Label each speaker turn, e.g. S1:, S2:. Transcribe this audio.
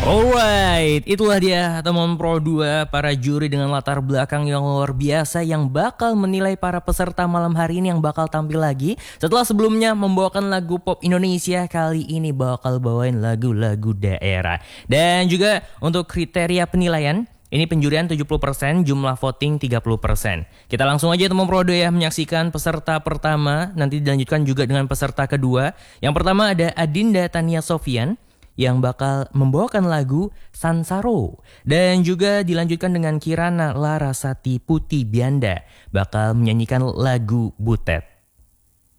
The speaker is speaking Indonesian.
S1: Alright, itulah dia teman Pro 2, para juri dengan latar belakang yang luar biasa yang bakal menilai para peserta malam hari ini yang bakal tampil lagi. Setelah sebelumnya membawakan lagu pop Indonesia, kali ini bakal bawain lagu-lagu daerah. Dan juga untuk kriteria penilaian, ini penjurian 70%, jumlah voting 30%. Kita langsung aja teman Pro 2 ya menyaksikan peserta pertama, nanti dilanjutkan juga dengan peserta kedua. Yang pertama ada Adinda Tania Sofian yang bakal membawakan lagu Sansaro. Dan juga dilanjutkan dengan Kirana Larasati Putih Bianda bakal menyanyikan lagu Butet.